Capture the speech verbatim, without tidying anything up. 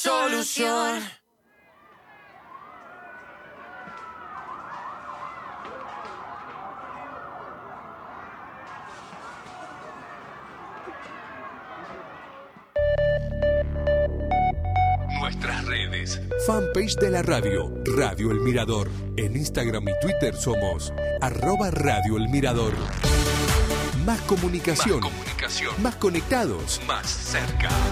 solución. Nuestras redes. Fanpage de la radio, Radio El Mirador. En Instagram y Twitter somos arroba Radio El Mirador. Más comunicación. Más comunicación. Más conectados. Más cerca.